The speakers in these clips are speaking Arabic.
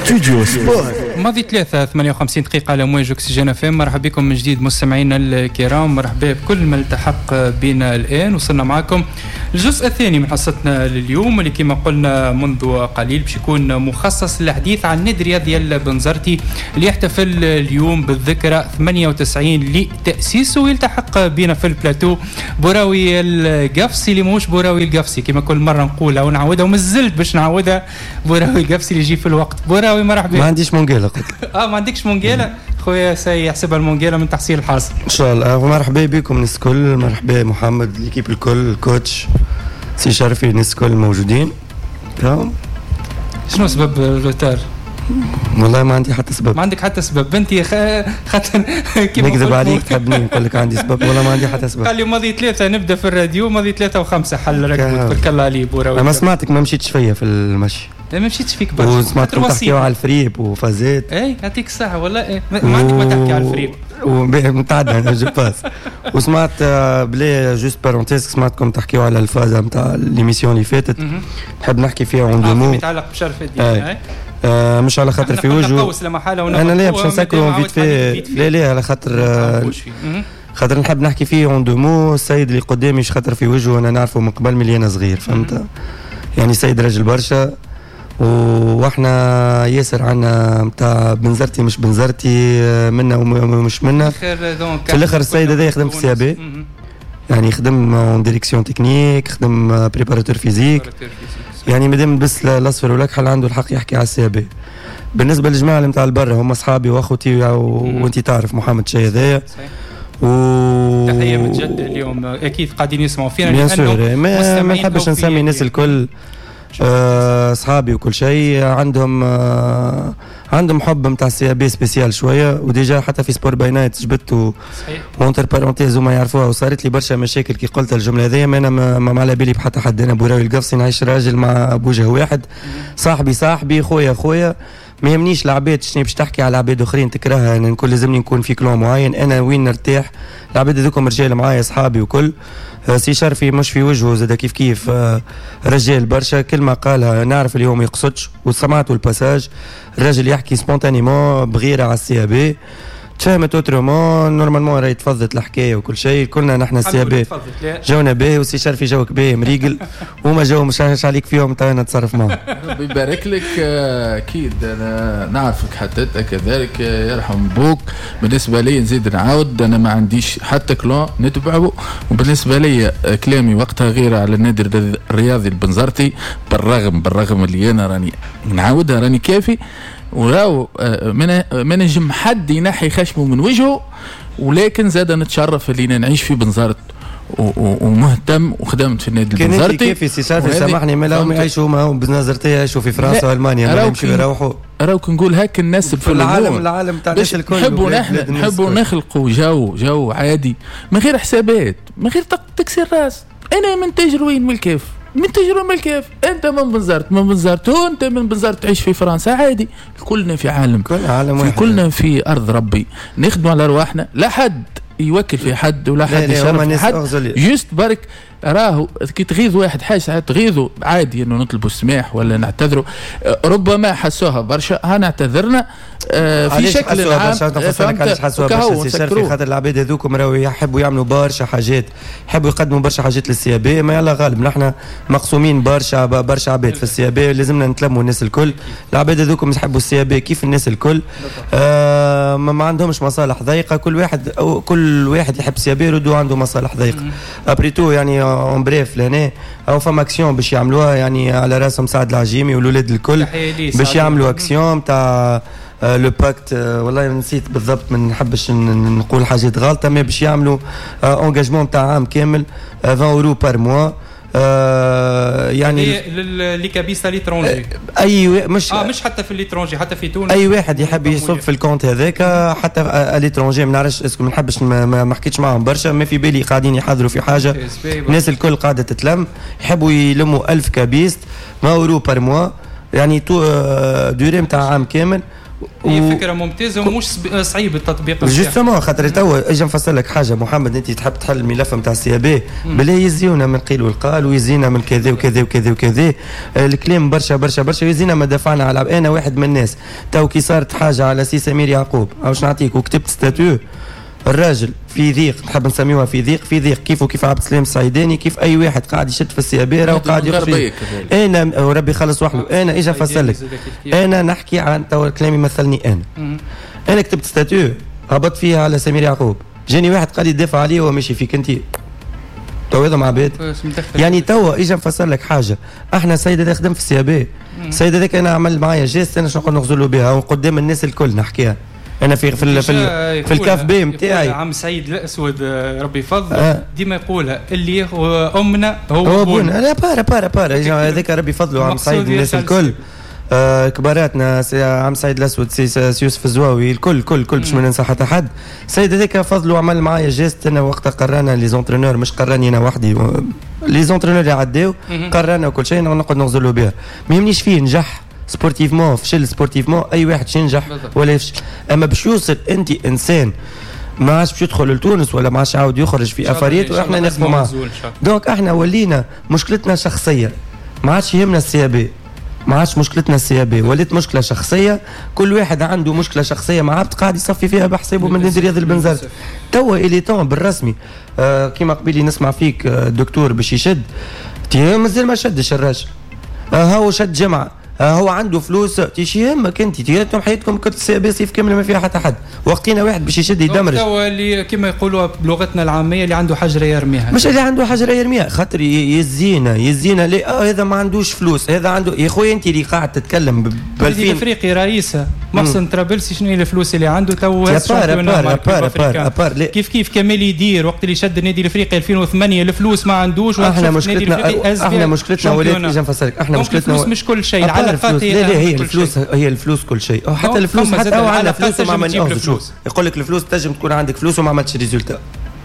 ستوديو سبور. ماضي 58 دقيقة على موج أكسجين FM. مرحبا بكم من جديد مستمعينا الكرام، مرحبا بكل من التحق بنا الآن. وصلنا معكم الجزء الثاني من حصتنا لليوم اللي كما قلنا منذ قليل باش يكون مخصص للحديث عن النادي الرياضي البنزرتي اللي يحتفل اليوم بالذكرى 98 لتأسيسه. ويلتحق بنا في البلاتو بوراوي القفصي اللي ماهوش بوراوي القفصي كما كل مرة نقولها ونعودها ومازلت باش نعودها، بوراوي القفصي اللي يجي في الوقت. بوراوي مرحبا. ما عنديش مونجيلا ما عندكش مونجيلا خويا، سيحسبها المونجيلا من تحصيل الحاصل ان شاء الله. مرحبا بكم الناس الكل، مرحبا محمد ليكيب الكل، الكوتش سي شرفي، الناس الكل موجودين. شنو سبب الروتار؟ والله ما عندي حتى سبب. ما عندك حتى سبب؟ بنتي خاطر كيما نكذب عليك تحبني نقول لك عندي سبب؟ والله ما عندي حتى سبب. قال لي ماضي 3 نبدا في الراديو، ماضي 3 و5 حل ركبت تبارك الله عليه بوراوي. ما سمعتك، ما مشيتش فيا في المشي. ما مشيتش فيك برشا وسمعتكم تحكيوا على الفريب وفازات. اي يعطيك الصحة والله. ما عندك ما تحكي على الفريب ومتعدى انا جو باس. وسمعت بلي جوست بارونتيز، سمعتكم تحكيوا على الفازة نتاع ليميسيون اللي فاتت، نحب نحكي فيها اون دو مو. يتعلق بشرف الدين. مش على خاطر في وجهه انا لا باش نسكروا فيت في لا على خاطر نحب نحكي فيه اون دو مو. السيد اللي قدامي مش خاطر في وجهه انا نعرفه من قبل ملي انا صغير، فهمت؟ يعني سيد راجل برشا، واحنا ياسر عنا نتاع بنزرتي مش بنزرتي، منا ومش منا. في الاخر السيد هذا يخدم في السيابي، يعني يخدم اون ديريكسيون تكنيك، يخدم بريباراتور فيزيك، يعني مادام بس الاصفر والاكحل عنده الحق يحكي على السيابي. بالنسبه للجماعه اللي نتاع البر هم اصحابي واخوتي، وانت تعرف محمد شي هذايا. تحيه من جد اليوم اكيد قاعدين يسمعوا فينا، بيان سور ما نحبش نسمي الناس الكل اصحابي وكل شيء، عندهم حب نتاع السي بي سبيسيال شويه. وديجا حتى في سبور باي نايت جبت وانتر بارونتيز وما يعرفوها، وصارت لي برشا مشاكل كي قلت الجمله هذه. ما انا ما على بالي بحتى حد، انا بوراوي القفصي نعيش راجل مع بوجه واحد، صاحبي خويا ما يهمنيش العباد شنو باش تحكي على عباد اخرين تكرهها. انا نكون لازمني نكون في كلون معين، انا وين نرتاح العباد هذوكم رجال معايا اصحابي وكل. سي شرفي مش في وجهه زاد كيف رجال برشا، كلمه قالها نعرف اليوم يقصدش، وسمعته الباساج الراجل يحكي سبونتانيمون بغيره على السي بي، تفهمت اوترومون نورمالمون راهي تفضت الحكايه وكل شيء. كلنا نحن السي بي جونا باهي، وسي شرفي جوك باهي مريقل، وما جو مش عليك فيهم تا انا نتصرف معهم. ربي يبارك لك. اكيد انا نعرفك حتى كذلك، يرحم بوك. بالنسبه لي نزيد نعاود، انا ما عنديش حتى كلون نتبعه، وبالنسبه لي كلامي وقتها غير على النادي الرياضي البنزرتي، بالرغم اللي انا راني نعاودها راني كافي، وراو ما نجم حد ينحي خشمه من وجهه، ولكن زاد نتشرف اللي نعيش في بنزرت ومهتم وخدمت في النادي البنزرتي. كيف سي شرفي سامحني، ما لهم يعيشوا ما هم بنزرتي يعيشوا في فرنسا والمانيا، ما يمشوا يروحوا. راوك نقول هاك الناس في العالم تاع الناس الكل نحبوا نخلقوا جو عادي من غير حسابات، من غير تكسير راس. انا من تجروين من الكيف، من تجربة الكيف. انت من بنزرت هو انت من بنزرت تعيش في فرنسا عادي. كلنا في عالم، كلنا في ارض ربي، نخدموا على ارواحنا، لا حد يوكل في حد ولا حد يشرف حد. جست برك راهو كي تغيظ واحد حاجه ساعات تغيظه عادي انه نطلبوا السماح ولا نعتذروا، ربما حسوها برشا هنعتذرنا في شكل عام. فهمت علاش حسوها برشا في خاطر العباد هذوكم راهو يحبوا يعملوا برشا حاجات، يحبوا يقدموا برشا حاجات للسي بي. ما يلا غالب نحن مقسومين برشا عباد في السي بي، لازمنا نتلموا الناس الكل. العباد هذوكم يحبوا السي بي كيف الناس الكل، ما عندهمش مصالح ضيقه. كل واحد يحب السي بي يردوا عنده مصالح ضيقه. ابريتو يعني اون بريف لهنا او فما اكسيون باش يعملوها، يعني على راسهم سعد العجيمي والولاد الكل باش يعملوا اكسيون تاع لو باكت. والله نسيت بالضبط، ما نحبش نقول حاجات غلطه، ما باش يعملوا انجاجمون تاع عام كامل 20 اورو بار موا. يعني اللي كابيس ليترونجي اي مش حتى في ليترونجي، حتى في تونس اي واحد يحب يصب في الكونت هذاك حتى ليترونجي. ما نعرفش اسكو ما نحبش ما حكيتش معهم برشا، ما في بالي قاعدين يحضروا في حاجه. الناس الكل قاعده تتلم، يحبوا يلموا 1000 كابيست 20 اورو بار موا، يعني دوري نتاع عام كامل. هي فكره ممتازه ومش صعيب التطبيق. جوستومون خاطر توا اجي نفسر لك حاجه محمد، انت تحب تحل الملف نتاع السي بي بلا يزيونا من قيل والقال ويزينا من كذا وكذا وكذا وكذا الكلام برشا برشا برشا يزينا ما دفعنا على انا واحد من الناس تو كي صارت حاجه على سي سمير يعقوب او باش نعطيك وكتبت ستاتيو الراجل في ضيق نحب نسميوها في ضيق كيف عبد السلام السعيداني كيف اي واحد قاعد يشد في السيابيره وقاعد يخرج. انا وربي خلص وحده انا اجي افسر انا نحكي عن تو الكلام يمثلني انا كتبت ستاتيو هبط فيها على سمير يعقوب، جاني واحد قال يدافع عليه وهو ماشي فيك انت تو هذا مع بيت يعني توا اجي نفسر لك حاجه. احنا سيد هذا خدم في السيابي، سيد هذاك انا عمل معايا جيست انا شنو نقول نغزلوا بها وقدام الناس الكل نحكيها انا في الكاف بي نتاعي. عم سعيد الاسود ربي يفضله ديما يقولها اللي هو امنا هو ابونا. لا بارا هذاك ربي يفضله عم سعيد الناس الكل كباراتنا عم سعيد الاسود سي يوسف الزواوي الكل باش ما ننسى حتى حد. سيد هذاك فضله عمل معايا جيست انا وقتها قرانا لي زونترينور مش قراني انا وحدي لي زونترينور اللي عداو قرانا وكل شيء نقعد نغزلوا بها. ما يهمنيش فيه نجح سبورتيفمون فشل سبورتيفمون اي واحد ينجح ولا يفشل، اما باش يوصل انت انسان ما عادش باش يدخل لتونس ولا ما عادش يعاود يخرج في افاريت واحنا نخدموا معاه. دونك احنا ولينا مشكلتنا شخصيه ما عادش يهمنا السيابي، ما عادش مشكلتنا السيابي ولات مشكله شخصيه. كل واحد عنده مشكله شخصيه مع عبد قاعد يصفي فيها بحسابه من نادي رياض البنزرت. توا إلي طون بالرسمي كيما قبيلي نسمع فيك الدكتور باش يشد مازال ما شدش الراجل هاو شد جمعه هو عنده فلوس تيش يهمك انت تياتهم حياتكم كنت صيف كامله ما فيها حتى حد وقتنا واحد باش يشد يدمرج. هو اللي كما يقولوا بلغتنا العاميه اللي عنده حجره يرميها، مش اللي عنده حجره يرميها خاطر يزينا ليه هذا ما عندوش فلوس هذا عنده. يا خويا انت اللي قاعد تتكلم بالفين الافريقي رئيسه محسن طرابلسي شنو هي الفلوس اللي عنده تو كيف كمال يدير وقت اللي شد النادي الافريقي 2008 الفلوس ما عندوش. احنا مشكلتنا ولات نجي نفسرك احنا مشكلتنا الفلوس مش كل شيء العلاقات هي الفلوس كل شيء حتى الفلوس حتى هو عنده فلوس وما عملش يقول لك الفلوس تنجم تكون عندك فلوس وما عملتش ريزولتا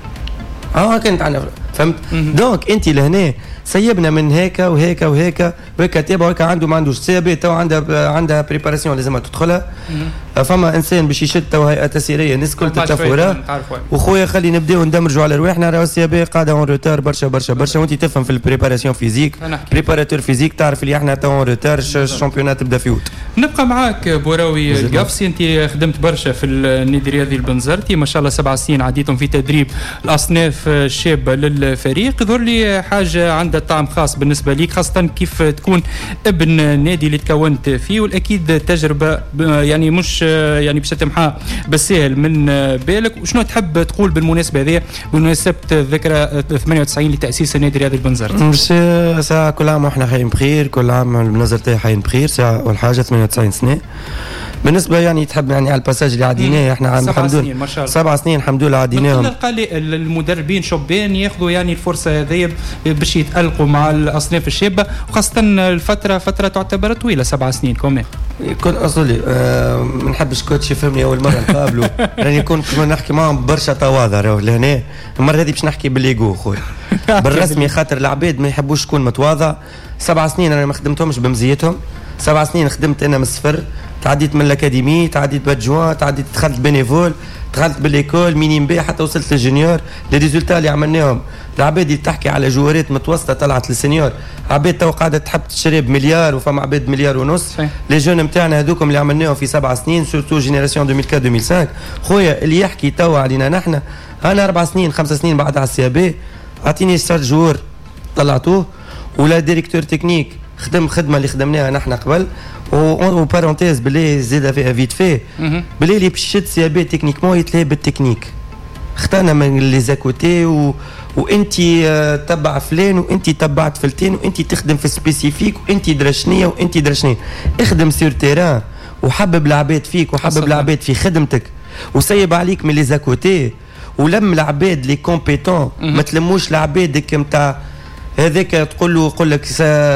كانت عندنا فهمت. دونك انت لهنا سيبنا من هيك وهيك وهيك وهيك تابع وهيك عنده ما عندوش سيابي تو عندها بريباراسيون لازم تدخلها. فما انسان باش يشد تو هيئه تسييريه الناس كل تتفورا وخويا خلي نبداو ندمرجوا على رواحنا راهو السيابي قاعده اون روتار برشا وانت تفهم في البريباراسيون فيزيك بريباراتور فيزيك تعرف اللي احنا تو اون روتار الشامبيونات تبدا في اوت. نبقى معاك بوراوي القفصي انت خدمت برشا في النادي الرياضي البنزرتي ما شاء الله 7 سنين عديتم في تدريب الاصناف الشابه للفريق. يظهر لي حاجه عندها طعم خاص بالنسبه ليك خاصه كيف تكون ابن النادي اللي تكونت فيه والاكيد تجربه يعني مش يعني باش تمحى بالسهل من بالك. وشنو تحب تقول بالمناسبه هذه بمناسبه ذكرى 98 لتاسيس النادي الرياضي البنزرتي؟ مش ساعه كل عام واحنا حيين بخير كل عام البنزرتي حيين بخير ساعه والحاجه 98 سنه بالنسبه يعني تحب يعني على الباساج اللي عديناه احنا الحمد لله 7 سنين الحمد لله عديناهم. المدربين شبان ياخذوا يعني الفرصه هذه باش يتالقوا مع الاصناف الشابه وخاصه الفتره تعتبر طويله 7 سنين كمان. كنت اصلي ما نحبش كوتش يفهمني اول مره نقابله راني كنت نحكي معهم برشا تواضع راهو لهنا المره هذه باش نحكي بالليغو خويا بالرسمي خاطر العباد ما يحبوش تكون متواضع. 7 سنين انا ما خدمتهمش بمزيتهم 7 سنين خدمت انا من الصفر تعديت من الاكاديمي تعديت بادجوان تعديت دخلت بينيفول دخلت بالايكول مينيم بي حتى وصلت للجونيور. لي ريزولتا اللي عملناهم العباد اللي تحكي على جوارات متوسطه طلعت للسينيور عباد تو قاعده تحب تشري بمليار وفما عباد مليار ونص. لي جون نتاعنا هذوكم اللي عملناهم في 7 سنين سورتو جينيراسيون 2004 2005 خويا اللي يحكي تو علينا نحن انا 4 سنين 5 سنين بعد على السيابي اعطيني 6 جوار طلعتوه ولا ديريكتور تكنيك خدم خدمه اللي خدمناها نحن قبل وبارونتيز بلي زيد فيها فيت فيه بلي اللي باش يشد سيابي تكنيكمون يتلاهي بالتكنيك اختارنا من لي زاكوتي وانت تبع فلان وانت تبعت فلتين وانت تخدم في سبيسيفيك وانت درشنيه وانت درشنيه اخدم سير تيران وحبب العباد فيك وحبب العباد في خدمتك وسيب عليك من لي زاكوتي ولم العباد لي كومبيتون ما تلموش العباد نتاع هذاك تقول له يقول لك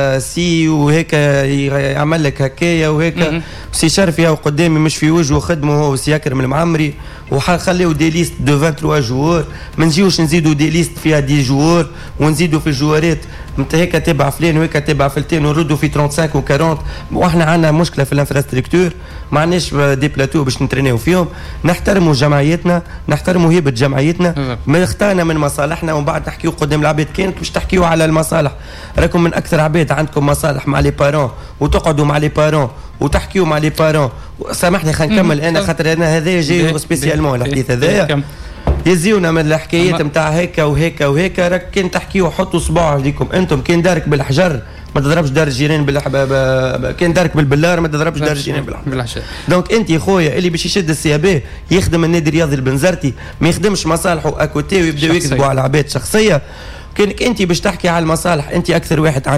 سي وهيك يعمل لك هكايا وهيك سي شرفي قدامي مش في وجهه خدمه هو سي يكرم المعمري وخليو دي ليست دو 23 جوار ما نجيوش نزيدوا دي ليست فيها 10 جوار ونزيدوا في الجوارات انت هيك تبع فلان وهيك تبع فلتين ونردوا في 35 و40. واحنا عندنا مشكله في الانفراستركتور، ما عندناش دي بلاتو باش نترينيو فيهم. نحترموا جمعيتنا، نحترموا هيبه جمعيتنا، ما اختارنا من مصالحنا ومن بعد نحكيو قدام العباد. كانت باش تحكيو على المصالح، راكم من اكثر عباد عندكم مصالح مع لي بارون وتقعدوا مع لي بارون وتحكيو مع لي بارون. سامحني خلينا نكمل انا خاطر انا هذا جاي سبيسيالمون الحديث هذايا. يزيونا من الحكايات نتاع هيك وهيك وهيك. راك كان تحكيو حطوا صباع عليكم انتم. كان دارك بالحجر ما تضربش دار الجيران كان دارك بالبلار ما تضربش دار الجيران بالحجر. دونك انت يا خويا اللي باش يشد السيابي يخدم النادي الرياضي البنزرتي، ما يخدمش مصالحه اكوتي ويبداو يكذبوا على عباد شخصيه. كانك انت باش تحكي على المصالح، انت اكثر واحد